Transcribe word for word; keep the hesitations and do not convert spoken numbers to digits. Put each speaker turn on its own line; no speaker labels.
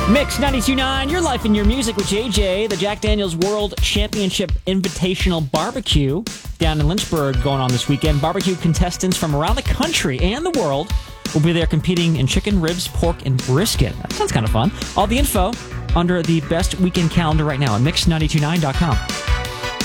Mix ninety-two point nine, your life and your music with J J. The Jack Daniel's World Championship Invitational Barbecue down in Lynchburg going on this weekend. Barbecue contestants from around the country and the world will be there competing in chicken, ribs, pork, and brisket. That sounds kind of fun. All the info under the best weekend calendar right now at mix nine two nine dot com.